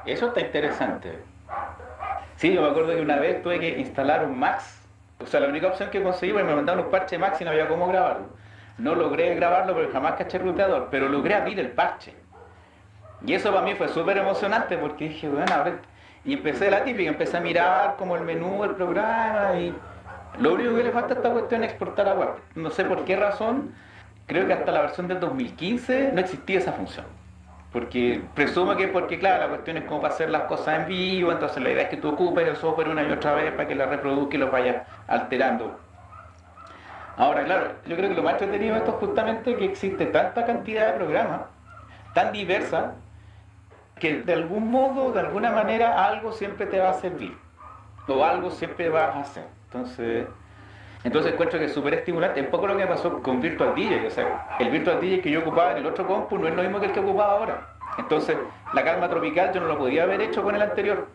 Eso está interesante. Sí, yo me acuerdo que una vez tuve que instalar un Max. O sea, la única opción que conseguí, porque me mandaron un parche Max y no había cómo grabarlo. No logré grabarlo porque jamás caché el ruteador, pero logré abrir el parche. Y eso para mí fue súper emocionante porque dije, bueno, ahora... Y empecé la típica, empecé a mirar como el menú del programa y lo único que le falta a esta cuestión es exportar a web. No sé por qué razón, creo que hasta la versión del 2015 no existía esa función. Porque presumo que porque, claro, la cuestión es como para hacer las cosas en vivo, entonces la idea es que tú ocupes el software una y otra vez para que la reproduzca y lo vayas alterando. Ahora, claro, yo creo que lo más entretenido de esto es justamente que existe tanta cantidad de programas, tan diversa, que de algún modo, de alguna manera, algo siempre te va a servir. O algo siempre vas a hacer. Entonces encuentro que es súper estimulante. Es un poco lo que me pasó con Virtual DJ. O sea, el Virtual DJ que yo ocupaba en el otro compu no es lo mismo que el que ocupaba ahora. Entonces, la calma tropical yo no lo podía haber hecho con el anterior.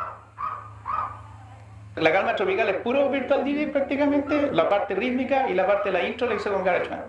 La calma tropical es puro Virtual DJ prácticamente. La parte rítmica y la parte de la intro la hice con GarageBand.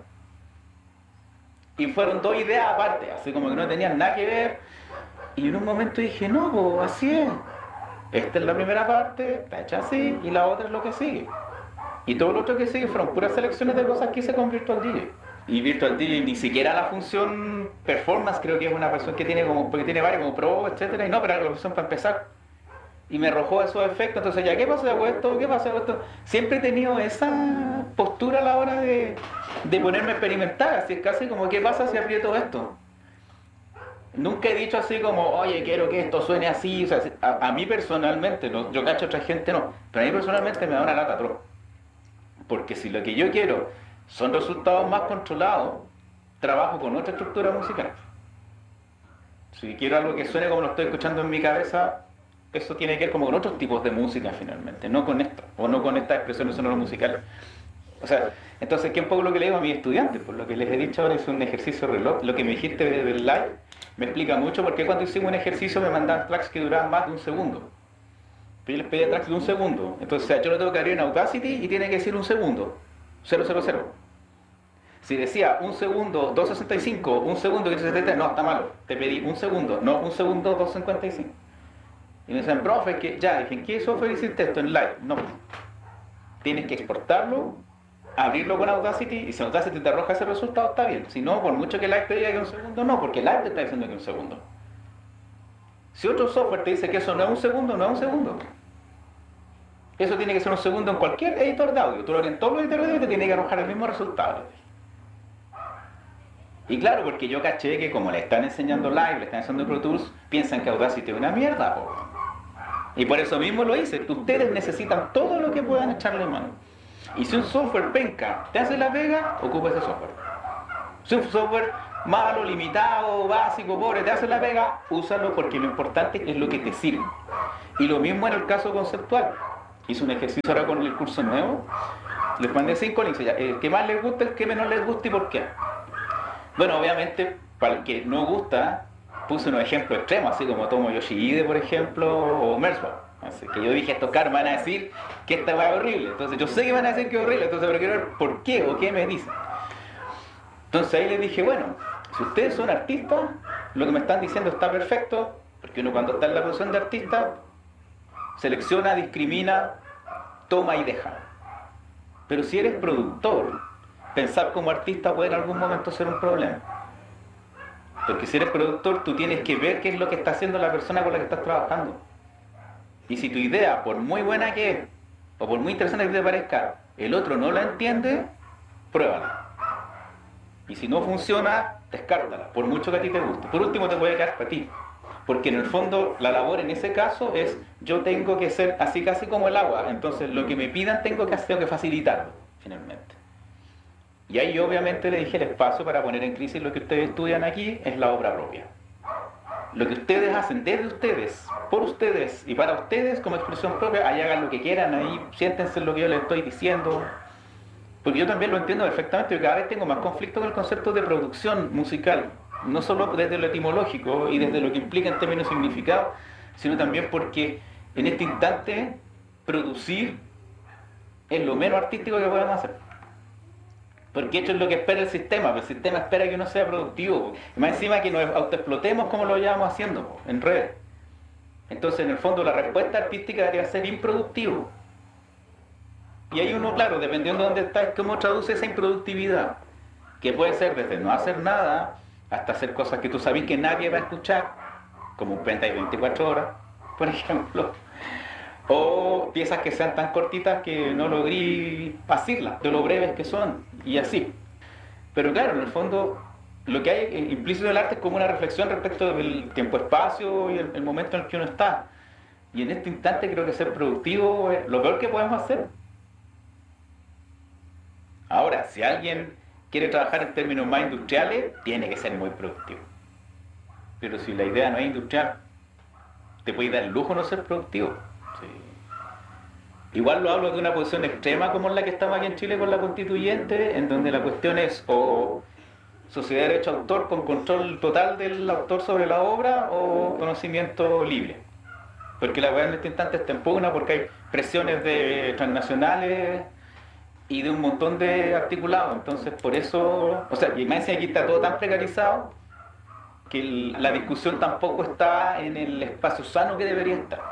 Y fueron dos ideas aparte, así como que no tenían nada que ver. Y en un momento dije, no, pues así es. Esta es la primera parte, está hecha así, y la otra es lo que sigue. Y todo lo otro que sigue fueron puras selecciones de cosas que hice con Virtual DJ. Y Virtual DJ ni siquiera la función performance, creo que es una versión que tiene como, porque tiene varios como Pro, etcétera, y no, pero era la versión para empezar. Y me arrojó esos efectos, entonces ya, ¿qué pasa si hago esto? ¿Qué pasa si hago esto? Siempre he tenido esa postura a la hora de ponerme a experimentar, así es casi como, ¿qué pasa si aprieto esto? Nunca he dicho así como, oye, quiero que esto suene así, o sea, a mí personalmente, no, yo cacho a otra gente no, pero a mí personalmente me da una lata atroz. Porque si lo que yo quiero son resultados más controlados, trabajo con otra estructura musical. Si quiero algo que suene como lo estoy escuchando en mi cabeza, eso tiene que ver como con otros tipos de música finalmente, no con esto, o no con estas expresiones sonoras musicales. O sea, entonces, ¿qué es un poco lo que le digo a mis estudiantes? Por lo que les he dicho ahora es un ejercicio reloj. Lo que me dijiste del live me explica mucho porque cuando hicimos un ejercicio me mandaban tracks que duraban más de un segundo. Pero yo les pedía tracks de un segundo. Entonces, o sea, yo lo tengo que abrir en Audacity y tiene que decir un segundo. 000. Si decía un segundo 265, un segundo 570, no, está malo. Te pedí un segundo, no un segundo 255. Y me dicen, profe, que ya, dije, ¿en qué software hiciste esto? En live. No. Tienes que exportarlo, abrirlo con Audacity, y si Audacity te arroja ese resultado, está bien. Si no, por mucho que Live te diga que es un segundo, no, porque Live te está diciendo que es un segundo. Si otro software te dice que eso no es un segundo, no es un segundo. Eso tiene que ser un segundo en cualquier editor de audio. Tú lo harías en todos los editores de audio y te tiene que arrojar el mismo resultado. Y claro, porque yo caché que como le están enseñando Live, le están enseñando Pro Tools, piensan que Audacity es una mierda, po. Y por eso mismo lo hice. Ustedes necesitan todo lo que puedan echarle mano. Y si un software penca te hace la pega, ocupa ese software. Si un software malo, limitado, básico, pobre, te hace la pega, úsalo porque lo importante es lo que te sirve. Y lo mismo en el caso conceptual. Hice un ejercicio ahora con el curso nuevo. Les mandé 5 links. El que más les gusta, el que menos les gusta y por qué. Bueno, obviamente, para el que no gusta, puse unos ejemplos extremos, así como Tomo Yoshihide, por ejemplo, o Merzbow. Así que yo dije, estos caras van a decir que esta va horrible. Entonces yo sé que van a decir que es horrible, entonces pero quiero ver por qué o qué me dicen. Entonces ahí les dije, bueno, si ustedes son artistas, lo que me están diciendo está perfecto, porque uno cuando está en la posición de artista, selecciona, discrimina, toma y deja. Pero si eres productor, pensar como artista puede en algún momento ser un problema. Porque si eres productor, tú tienes que ver qué es lo que está haciendo la persona con la que estás trabajando. Y si tu idea, por muy buena que es, o por muy interesante que te parezca, el otro no la entiende, pruébala. Y si no funciona, descártala, por mucho que a ti te guste. Por último, te puede quedar para ti. Porque en el fondo, la labor en ese caso es, yo tengo que ser así casi como el agua. Entonces, lo que me pidan tengo que facilitarlo, finalmente. Y ahí yo obviamente le dije el espacio para poner en crisis lo que ustedes estudian aquí es la obra propia. Lo que ustedes hacen desde ustedes, por ustedes y para ustedes como expresión propia, ahí hagan lo que quieran, ahí siéntense en lo que yo les estoy diciendo. Porque yo también lo entiendo perfectamente, yo cada vez tengo más conflicto con el concepto de producción musical. No solo desde lo etimológico y desde lo que implica en términos de significado, sino también porque en este instante producir es lo menos artístico que podemos hacer. Porque esto es lo que espera el sistema, pero el sistema espera que uno sea productivo. Y más encima que nos autoexplotemos como lo llevamos haciendo en redes. Entonces, en el fondo, la respuesta artística debería ser improductivo. Y ahí uno, claro, dependiendo de dónde está, cómo traduce esa improductividad, que puede ser desde no hacer nada hasta hacer cosas que tú sabes que nadie va a escuchar, como un pendrive 24 horas, por ejemplo, o piezas que sean tan cortitas que no logré pasarlas, de lo breves que son, y así. Pero claro, en el fondo, lo que hay implícito del arte es como una reflexión respecto del tiempo-espacio y el momento en el que uno está. Y en este instante creo que ser productivo es lo peor que podemos hacer. Ahora, si alguien quiere trabajar en términos más industriales, tiene que ser muy productivo. Pero si la idea no es industrial, te puede dar el lujo no ser productivo. Sí. Igual lo hablo de una posición extrema como es la que estamos aquí en Chile con la constituyente, en donde la cuestión es o sociedad de derecho de autor con control total del autor sobre la obra o conocimiento libre. Porque la verdad en este instante está en pugna porque hay presiones de transnacionales y de un montón de articulados. Entonces por eso, o sea, y más aquí está todo tan precarizado que la discusión tampoco está en el espacio sano que debería estar.